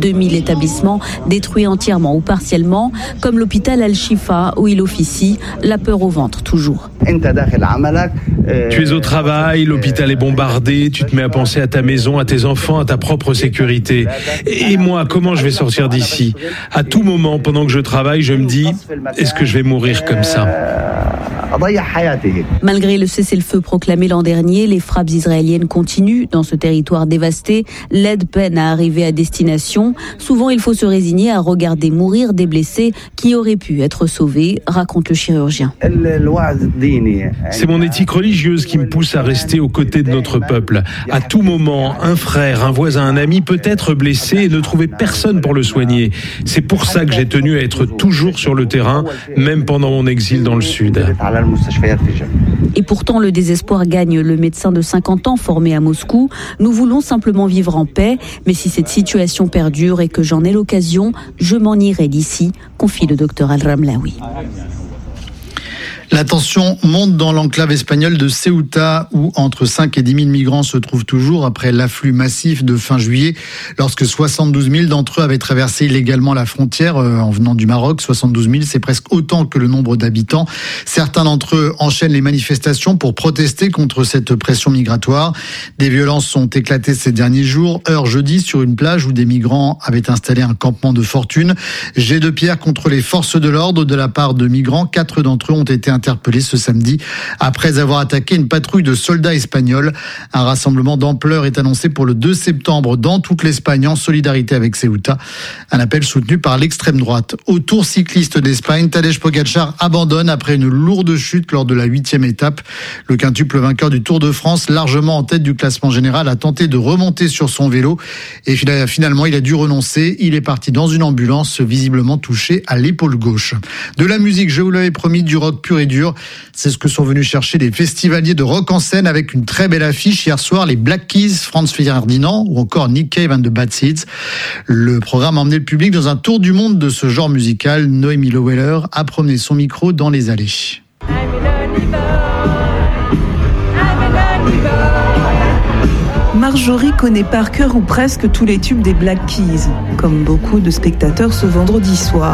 2000 établissements détruits entièrement ou partiellement, comme l'hôpital Al-Shifa où il officie, la peur au ventre toujours. Tu es au travail, l'hôpital est bombardé, tu te mets à penser à ta maison, à tes enfants, à ta propre sécurité. Et moi, comment je vais sortir d'ici ? À tout moment, pendant que je travaille, je me dis, est-ce que je vais mourir comme ça ? Malgré le cessez-le-feu proclamé l'an dernier, les frappes israéliennes continuent dans ce territoire dévasté. L'aide peine à arriver à destination. Souvent, il faut se résigner à regarder mourir des blessés qui auraient pu être sauvés, raconte le chirurgien. C'est mon éthique religieuse qui me pousse à rester aux côtés de notre peuple. À tout moment, un frère, un voisin, un ami peut être blessé et ne trouver personne pour le soigner. C'est pour ça que j'ai tenu à être toujours sur le terrain, même pendant mon exil dans le sud. Et pourtant, le désespoir gagne le médecin de 50 ans formé à Moscou. Nous voulons simplement vivre en paix, mais si cette situation perdure et que j'en ai l'occasion, je m'en irai d'ici, confie le docteur Al-Ramlaoui. La tension monte dans l'enclave espagnole de Ceuta où entre 5 et 10 000 migrants se trouvent toujours après l'afflux massif de fin juillet lorsque 72 000 d'entre eux avaient traversé illégalement la frontière en venant du Maroc. 72 000, c'est presque autant que le nombre d'habitants. Certains d'entre eux enchaînent les manifestations pour protester contre cette pression migratoire. Des violences sont éclatées ces derniers jours. Heure jeudi sur une plage où des migrants avaient installé un campement de fortune. Jet de pierre contre les forces de l'ordre de la part de migrants. 4 d'entre eux ont été interpellés ce samedi après avoir attaqué une patrouille de soldats espagnols. Un rassemblement d'ampleur est annoncé pour le 2 septembre dans toute l'Espagne en solidarité avec Ceuta. Un appel soutenu par l'extrême droite. Au Tour cycliste d'Espagne, Tadej Pogačar abandonne après une lourde chute lors de la 8e étape. Le quintuple vainqueur du Tour de France, largement en tête du classement général, a tenté de remonter sur son vélo et finalement il a dû renoncer. Il est parti dans une ambulance visiblement touché à l'épaule gauche. De la musique, je vous l'avais promis, du rock pur et dur. C'est ce que sont venus chercher les festivaliers de rock en scène avec une très belle affiche hier soir, les Black Keys, Franz Ferdinand ou encore Nick Cave and the Bad Seeds. Le programme a emmené le public dans un tour du monde de ce genre musical. Noémie Loweller a promené son micro dans les allées. Marjorie connaît par cœur ou presque tous les tubes des Black Keys, comme beaucoup de spectateurs ce vendredi soir.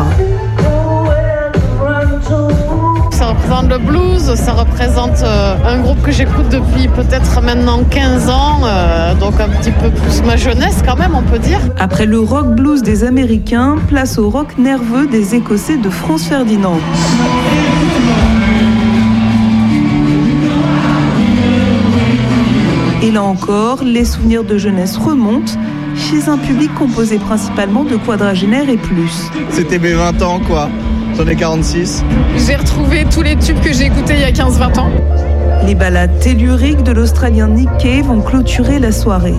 Ça représente le blues, ça représente un groupe que j'écoute depuis peut-être maintenant 15 ans, donc un petit peu plus ma jeunesse quand même, on peut dire. Après le rock blues des Américains, place au rock nerveux des Écossais de Franz Ferdinand. Et là encore, les souvenirs de jeunesse remontent chez un public composé principalement de quadragénaires et plus. C'était mes 20 ans quoi. J'en ai 46. J'ai retrouvé tous les tubes que j'ai écoutés il y a 15-20 ans. Les ballades telluriques de l'Australien Nick Cave ont clôturé la soirée.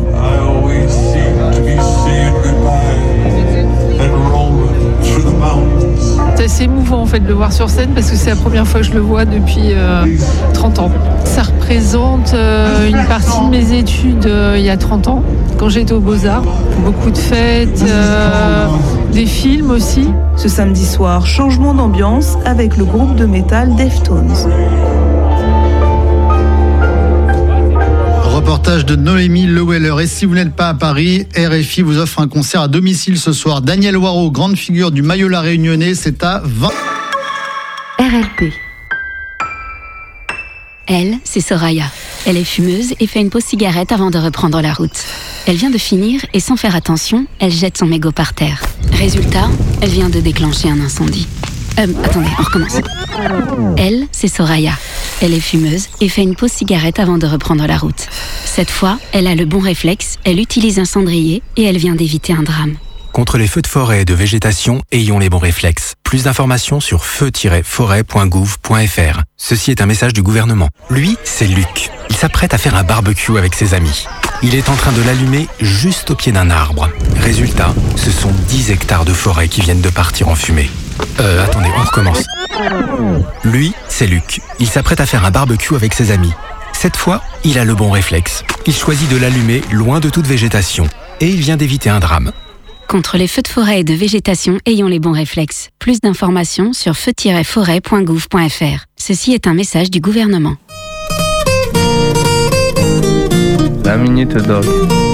C'est assez émouvant en fait de le voir sur scène parce que c'est la première fois que je le vois depuis 30 ans. Ça représente une partie de mes études il y a 30 ans, quand j'étais aux Beaux-Arts. Beaucoup de fêtes, des films aussi. Ce samedi soir, changement d'ambiance avec le groupe de métal Deftones. Reportage de Noémie Loweller. Et si vous n'êtes pas à Paris, RFI vous offre un concert à domicile ce soir. Daniel Waro, grande figure du Mayol-La réunionnais, c'est à 20. RLP. Elle, c'est Soraya. Elle est fumeuse et fait une pause cigarette avant de reprendre la route. Elle vient de finir et sans faire attention, elle jette son mégot par terre. Résultat, elle vient de déclencher un incendie. Attendez, on recommence. Elle, c'est Soraya. Elle est fumeuse et fait une pause cigarette avant de reprendre la route. Cette fois, elle a le bon réflexe, elle utilise un cendrier et elle vient d'éviter un drame. Contre les feux de forêt et de végétation, ayons les bons réflexes. Plus d'informations sur feu-forêt.gouv.fr. Ceci est un message du gouvernement. Lui, c'est Luc. Il s'apprête à faire un barbecue avec ses amis. Il est en train de l'allumer juste au pied d'un arbre. Résultat, ce sont 10 hectares de forêt qui viennent de partir en fumée. Attendez, on recommence. Lui, c'est Luc. Il s'apprête à faire un barbecue avec ses amis. Cette fois, il a le bon réflexe. Il choisit de l'allumer loin de toute végétation. Et il vient d'éviter un drame. Contre les feux de forêt et de végétation, ayons les bons réflexes. Plus d'informations sur feu-forêt.gouv.fr. Ceci est un message du gouvernement. La Minute Dog.